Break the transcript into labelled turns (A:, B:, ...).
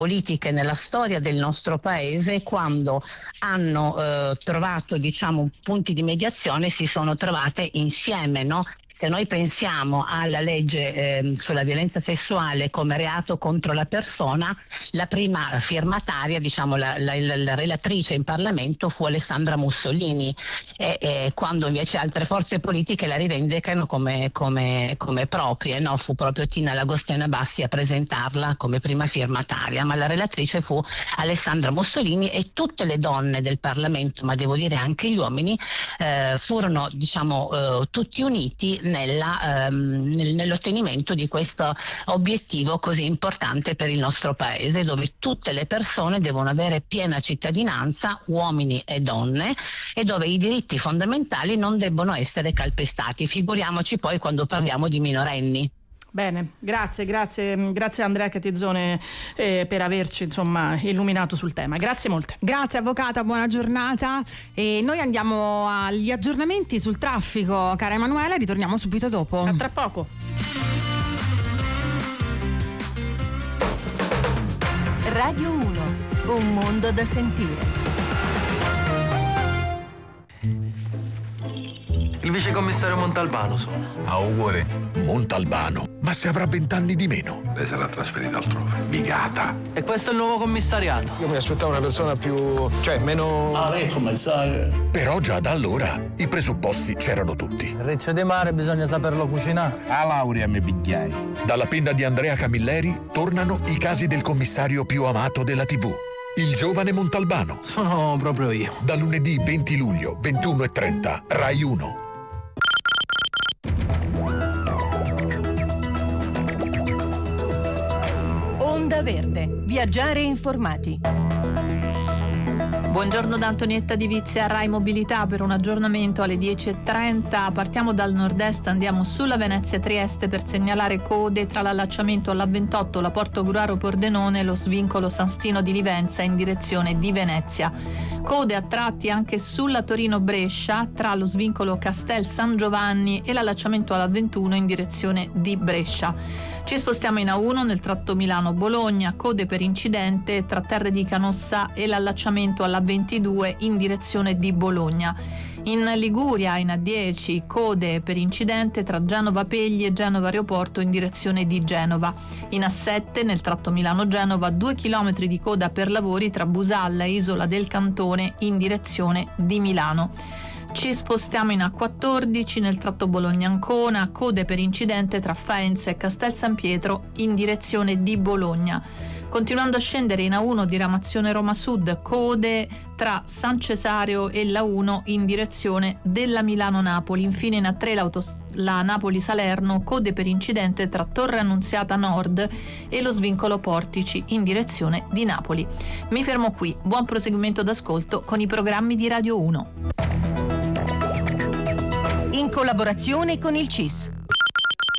A: politiche nella storia del nostro paese, quando hanno trovato, diciamo, punti di mediazione, si sono trovate insieme, no? Se noi pensiamo alla legge sulla violenza sessuale come reato contro la persona, la prima firmataria, diciamo la relatrice in Parlamento, fu Alessandra Mussolini, quando invece altre forze politiche la rivendicano come proprie, no? Fu proprio Tina L'Agostena Bassi a presentarla come prima firmataria, ma la relatrice fu Alessandra Mussolini, e tutte le donne del Parlamento, ma devo dire anche gli uomini, furono, diciamo, tutti uniti nell'ottenimento di questo obiettivo così importante per il nostro paese, dove tutte le persone devono avere piena cittadinanza, uomini e donne, e dove i diritti fondamentali non debbono essere calpestati. Figuriamoci poi quando parliamo di minorenni.
B: Bene, grazie Andrea Catizzone per averci, insomma, illuminato sul tema. Grazie molte.
C: Grazie avvocata, buona giornata. E noi andiamo agli aggiornamenti sul traffico, cara Emanuela, ritorniamo subito dopo.
B: A tra poco.
D: Radio 1, un mondo da sentire.
E: Il vicecommissario Montalbano sono.
F: Auguri.
G: Montalbano? Ma se avrà 20 anni di meno.
F: Lei sarà trasferita altrove. Bigata.
E: E questo è il nuovo commissariato.
H: Io mi aspettavo una persona meno...
I: lei è commissario.
G: Però già da allora i presupposti c'erano tutti.
E: Il riccio di mare bisogna saperlo cucinare.
F: A laurea mi pigliai.
G: Dalla penna di Andrea Camilleri tornano i casi del commissario più amato della TV. Il giovane Montalbano.
H: Sono proprio io.
G: Da lunedì 20 luglio, 21:30, Rai 1.
D: Onda Verde. Viaggiare informati.
J: Buongiorno da Antonietta Divizia, Rai Mobilità per un aggiornamento alle 10:30. Partiamo dal nord-est, andiamo sulla Venezia-Trieste per segnalare code tra l'allacciamento alla 28, la Porto Gruaro Pordenone e lo svincolo San Stino di Livenza in direzione di Venezia. Code a tratti anche sulla Torino-Brescia tra lo svincolo Castel San Giovanni e l'allacciamento alla 21 in direzione di Brescia. Ci spostiamo in A1 nel tratto Milano-Bologna, code per incidente tra Terre di Canossa e l'allacciamento alla 22 in direzione di Bologna. In Liguria, in A10, code per incidente tra Genova Pegli e Genova Aeroporto in direzione di Genova. In A7, nel tratto Milano-Genova, 2 chilometri di coda per lavori tra Busalla e Isola del Cantone in direzione di Milano. Ci spostiamo in A14 nel tratto Bologna-Ancona, code per incidente tra Faenza e Castel San Pietro in direzione di Bologna. Continuando a scendere in A1 diramazione Roma Sud, code tra San Cesario e la 1 in direzione della Milano-Napoli. Infine in A3 la Napoli-Salerno, code per incidente tra Torre Annunziata Nord e lo svincolo Portici in direzione di Napoli. Mi fermo qui, buon proseguimento d'ascolto con i programmi di Radio 1.
D: In collaborazione con il CIS.